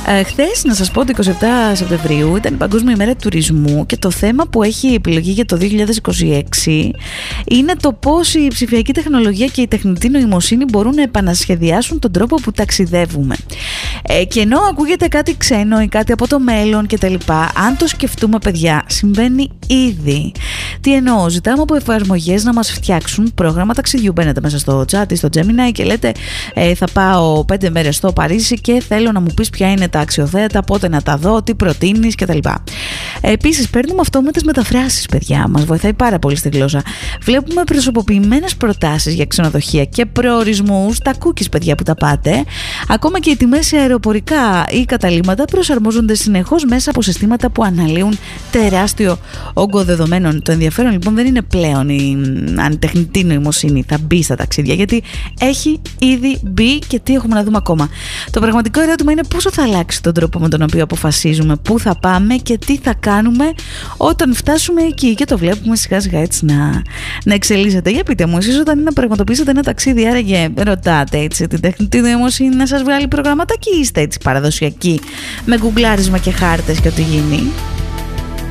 Χθες, να σας πω, το 27 Σεπτεμβρίου ήταν η Παγκόσμια ημέρα του τουρισμού και το θέμα που έχει επιλογή για το 2026 είναι το πώς η ψηφιακή τεχνολογία και η τεχνητή νοημοσύνη μπορούν να επανασχεδιάσουν τον τρόπο που ταξιδεύουμε. Και ενώ ακούγεται κάτι ξένο ή κάτι από το μέλλον κτλ., αν το σκεφτούμε, παιδιά, συμβαίνει ήδη. Τι εννοώ? Ζητάμε από εφαρμογές να μας φτιάξουν πρόγραμμα ταξιδιού. Μπαίνετε μέσα στο chat ή στο Gemini και λέτε θα πάω 5 μέρες στο Παρίσι και θέλω να μου πεις ποια είναι τα αξιοθέατα, πότε να τα δω, τι προτείνεις κτλ. Επίσης, παίρνουμε αυτόματες μεταφράσεις, παιδιά. Μας βοηθάει πάρα πολύ στη γλώσσα. Βλέπουμε προσωποποιημένες προτάσεις για ξενοδοχεία και προορισμούς, τα cookies, παιδιά, που τα πάτε. Ακόμα και οι τιμές σε αεροπορικά ή καταλύματα προσαρμόζονται συνεχώς μέσα από συστήματα που αναλύουν τεράστιο όγκο δεδομένων. Το ενδιαφέρον λοιπόν δεν είναι πλέον αν η τεχνητή νοημοσύνη θα μπει στα ταξίδια, γιατί έχει ήδη μπει και τι έχουμε να δούμε ακόμα. Το πραγματικό ερώτημα είναι πόσο θα αλλάξει τον τρόπο με τον οποίο αποφασίζουμε πού θα πάμε και τι θα κάνουμε όταν φτάσουμε εκεί. Και το βλέπουμε σιγά σιγά έτσι να εξελίσσεται. Για πείτε μου, εσείς όταν είναι να πραγματοποιήσετε ένα ταξίδι, άραγε ρωτάτε έτσι την τεχνητή νοημοσύνη να σας βγάλει προγραμματάκι, ή είστε έτσι παραδοσιακοί με γκουγκλάρισμα και χάρτες και ό,τι γίνει?